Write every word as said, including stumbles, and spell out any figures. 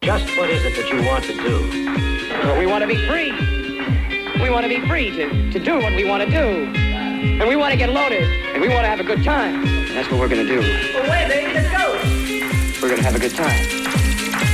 Just what is it that you want to do? Well, we want to be free. We want to be free to, to do what we want to do. And we want to get loaded. And we want to have a good time. And that's what we're going to do. Well, wait, baby, let's go. We're going to have a good time.